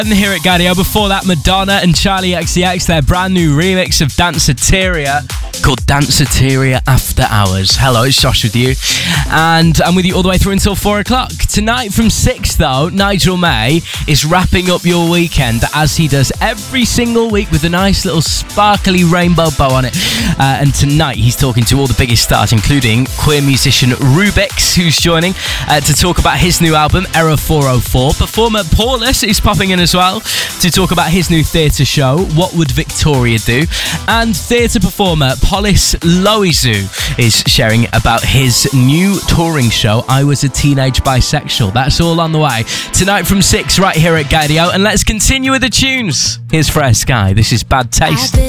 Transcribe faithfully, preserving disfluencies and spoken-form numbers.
Here at Gadio. Before that, Madonna and Charlie X C X, their brand new remix of Danceteria called Danceteria After Hours. Hello, it's Josh with you, and I'm with you all the way through until four o'clock. Tonight from six, though, Nigel May is wrapping up your weekend as he does every single week with a nice little sparkly rainbow bow on it. Uh, and tonight he's talking to all the biggest stars, including queer musician Rubix, who's joining uh, to talk about his new album, Error four oh four. Performer Paulus is popping in as well to talk about his new theatre show, What Would Victoria Do? And theatre performer Polis Loizu is sharing about his new touring show, I Was a Teenage Bisexual. That's all on the way tonight from six right here at Gadio. And let's continue with the tunes. Here's Fresh Sky. This is Bad Taste.